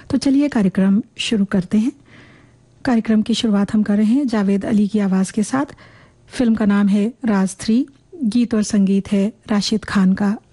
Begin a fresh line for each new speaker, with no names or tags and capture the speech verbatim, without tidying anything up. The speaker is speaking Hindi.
तो चलिए कार्यक्रम शुरू करते हैं। कार्यक्रम की शुरुआत हम कर रहे हैं जावेद अली की आवाज़ के साथ। फिल्म का नाम है राज थ्री, गीत और संगीत है राशिद खान का।